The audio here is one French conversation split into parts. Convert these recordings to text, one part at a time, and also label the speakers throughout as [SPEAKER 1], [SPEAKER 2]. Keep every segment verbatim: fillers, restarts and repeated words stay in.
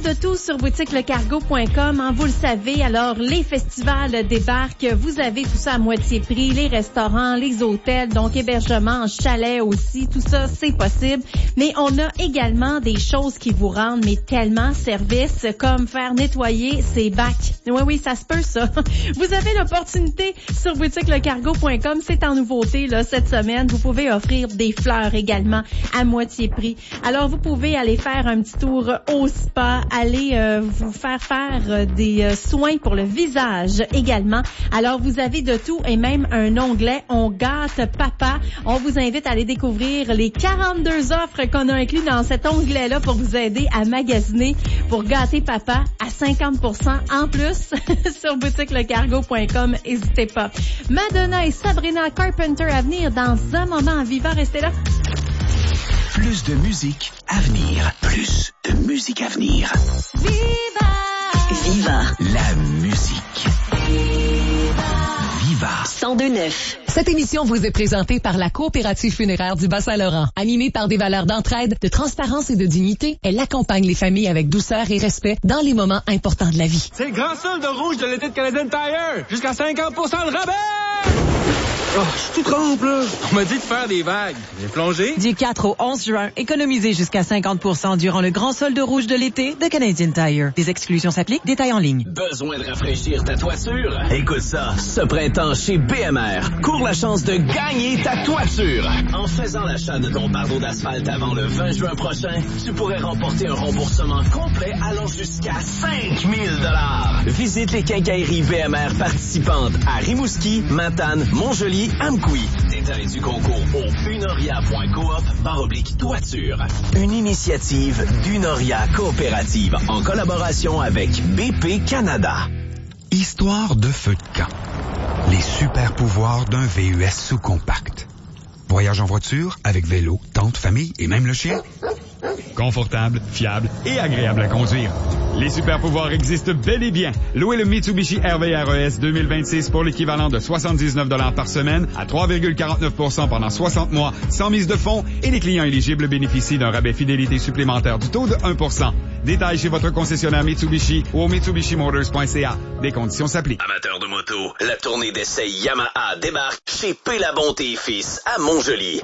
[SPEAKER 1] de tout sur boutique le cargo point com. Hein, vous le savez, alors les festivals débarquent. Vous avez tout ça à moitié prix. Les restaurants, les hôtels, donc hébergement en chalet aussi. Tout ça, c'est possible. Mais on a également des choses qui vous rendent mais tellement service, comme faire nettoyer ses bacs. Oui, oui, ça se peut, ça. Vous avez l'opportunité sur boutique le cargo point com. C'est en nouveauté là cette semaine. Vous pouvez offrir des fleurs également à moitié prix. Alors, vous pouvez aller faire un petit tour au spa, aller euh, vous faire faire euh, des euh, soins pour le visage également. Alors, vous avez de tout et même un onglet « On gâte papa ». On vous invite à aller découvrir les quarante-deux offres qu'on a inclus dans cet onglet-là pour vous aider à magasiner pour gâter papa à cinquante pour cent en plus sur boutique le cargo point com. N'hésitez pas. Madonna et Sabrina Carpenter à venir dans un moment. Viva, restez là.
[SPEAKER 2] Plus de musique à venir. Plus de musique à venir.
[SPEAKER 1] Viva!
[SPEAKER 3] Viva!
[SPEAKER 2] La musique.
[SPEAKER 3] Viva!
[SPEAKER 2] Viva!
[SPEAKER 3] cent deux neuf.
[SPEAKER 4] Cette émission vous est présentée par la Coopérative funéraire du Bas-Saint-Laurent. Animée par des valeurs d'entraide, de transparence et de dignité, elle accompagne les familles avec douceur et respect dans les moments importants de la vie.
[SPEAKER 5] C'est le grand solde de rouge de l'été de Canadian Tire! Jusqu'à cinquante pour cent de rabais! Oh, je suis tout trempe, là. On m'a dit de faire des vagues. J'ai plongé.
[SPEAKER 6] Du quatre au onze juin, économisez jusqu'à cinquante pour cent durant le grand solde rouge de l'été de Canadian Tire. Des exclusions s'appliquent, détails en ligne.
[SPEAKER 7] Besoin de rafraîchir ta toiture? Écoute ça. Ce printemps, chez B M R, cours la chance de gagner ta toiture. En faisant l'achat de ton barreau d'asphalte avant le vingt juin prochain, tu pourrais remporter un remboursement complet allant jusqu'à cinq mille dollars. Visite les quincailleries B M R participantes à Rimouski, Matane, Montjoli, Amqui. Détails du concours au unoria point coop barre oblique toiture. Une initiative d'Unoria Coopérative en collaboration avec B P Canada.
[SPEAKER 8] Histoire de feu de camp. Les super pouvoirs d'un V U S sous-compact. Voyage en voiture, avec vélo, tente, famille et même le chien.
[SPEAKER 9] Confortable, fiable et agréable à conduire. Les super pouvoirs existent bel et bien. Louez le Mitsubishi R V R E S deux mille vingt-six pour l'équivalent de soixante-dix-neuf dollars par semaine à trois virgule quarante-neuf pour cent pendant soixante mois sans mise de fonds et les clients éligibles bénéficient d'un rabais fidélité supplémentaire du taux de un pour cent. Détails chez votre concessionnaire Mitsubishi ou au mitsubishi motors point c a. Des conditions s'appliquent.
[SPEAKER 7] Amateurs de moto, la tournée d'essai Yamaha débarque chez P. Labonté et Fils à Montjoli.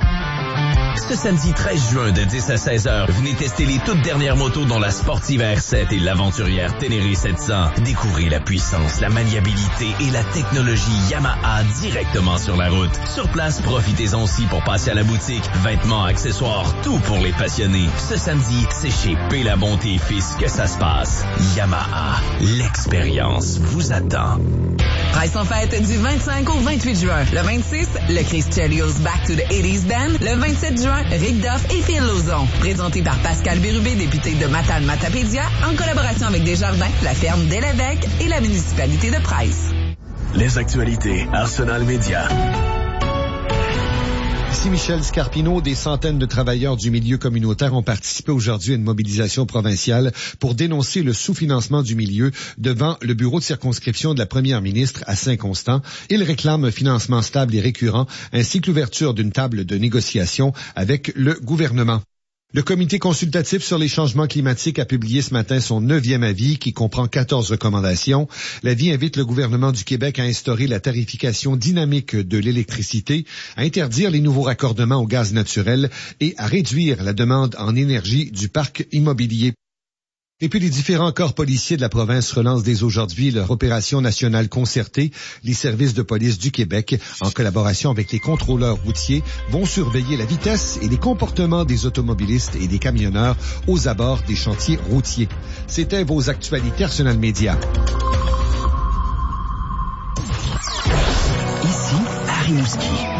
[SPEAKER 7] Ce samedi treize juin de dix à seize heures, venez tester les toutes dernières motos dont la Sportive R sept et l'aventurière Ténéré sept cents. Découvrez la puissance, la maniabilité et la technologie Yamaha directement sur la route. Sur place, profitez-en aussi pour passer à la boutique. Vêtements, accessoires, tout pour les passionnés. Ce samedi, c'est chez P. Labonté et Fils que ça se passe. Yamaha, l'expérience vous attend.
[SPEAKER 6] Price en fête du vingt-cinq au vingt-huit juin. Le vingt-six, le Chris Chelios Back to the eighties Band. Le vingt-sept juin, Rick Duff et Phil Lauzon. Présenté par Pascal Bérubé, député de Matane-Matapédia, en collaboration avec Desjardins, la ferme des Lévesques et la municipalité de Price.
[SPEAKER 7] Les actualités Arsenal Média.
[SPEAKER 10] Ici Michel Scarpino. Des centaines de travailleurs du milieu communautaire ont participé aujourd'hui à une mobilisation provinciale pour dénoncer le sous-financement du milieu devant le bureau de circonscription de la première ministre à Saint-Constant. Ils réclament un financement stable et récurrent ainsi que l'ouverture d'une table de négociation avec le gouvernement. Le comité consultatif sur les changements climatiques a publié ce matin son neuvième avis qui comprend quatorze recommandations. L'avis invite le gouvernement du Québec à instaurer la tarification dynamique de l'électricité, à interdire les nouveaux raccordements au gaz naturel et à réduire la demande en énergie du parc immobilier. Et puis les différents corps policiers de la province relancent dès aujourd'hui leur opération nationale concertée. Les services de police du Québec, en collaboration avec les contrôleurs routiers, vont surveiller la vitesse et les comportements des automobilistes et des camionneurs aux abords des chantiers routiers. C'était vos actualités Arsenal Média.
[SPEAKER 2] Ici, à Rimouski.